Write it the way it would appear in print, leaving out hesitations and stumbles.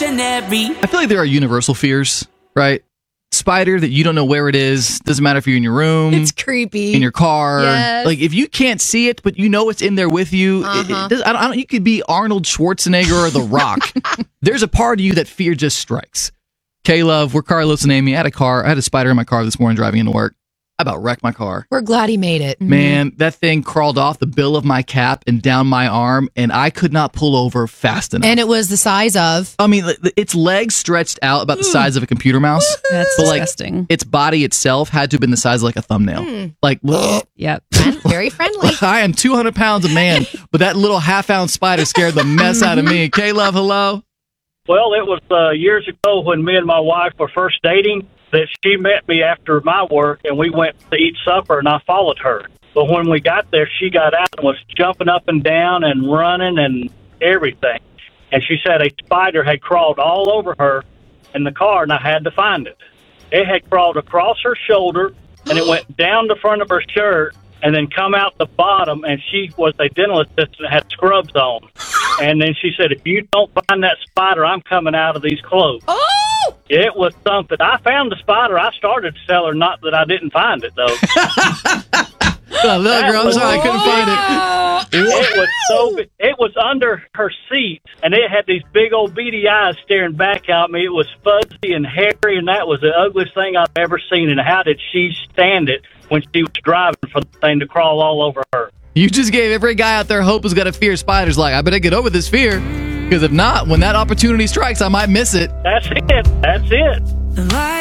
revolutionary. I feel like there are universal fears, right? Spider that you don't know where it is. Doesn't matter if you're in your room. It's creepy. In your car. Yes. Like, if you can't see it, but you know it's in there with you, you could be Arnold Schwarzenegger or The Rock. There's a part of you that fear just strikes. K-Love, we're Carlos and Amy. I had a spider in my car this morning driving into work. I about wrecked my car. We're glad he made it. Man, that thing crawled off the bill of my cap and down my arm, and I could not pull over fast enough. And it was the size of... I mean, its legs stretched out about the size of a computer mouse. That's disgusting. Its body itself had to have been the size of like a thumbnail. Like, yep. Very friendly. I am 200 pounds of man, but that little half-ounce spider scared the mess out of me. K-Love, hello? Well, it was years ago when me and my wife were first dating that she met me after my work, and we went to eat supper, and I followed her. But when we got there, she got out and was jumping up and down and running and everything. And she said a spider had crawled all over her in the car, and I had to find it. It had crawled across her shoulder, and it went down the front of her shirt, and then come out the bottom, and she was a dental assistant and had scrubs on. And then she said, if you don't find that spider, I'm coming out of these clothes. Oh! It was something. I found the spider. I started to sell her, not that I didn't find it, though. Look, girl, I'm sorry, I couldn't find it. It was under her seat, and it had these big old beady eyes staring back at me. It was fuzzy and hairy, and that was the ugliest thing I've ever seen. And how did she stand it when she was driving for the thing to crawl all over her? You just gave every guy out there hope who's got a fear of spiders. Like, I better get over this fear, because if not, when that opportunity strikes, I might miss it. That's it. That's it.